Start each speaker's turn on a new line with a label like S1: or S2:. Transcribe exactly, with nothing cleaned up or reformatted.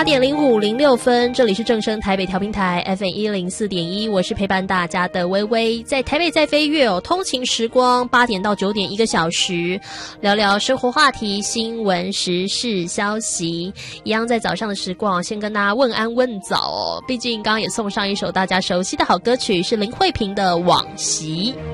S1: 八点零五零六分，这里是正声台北调频台 F M 一零四点一，我是陪伴大家的微微，在台北在飞跃哦，通勤时光八点到九点一个小时，聊聊生活话题、新闻时事消息，一样在早上的时光，先跟大家问安问早哦。毕竟刚刚也送上一首大家熟悉的好歌曲，是林慧萍的《往昔》。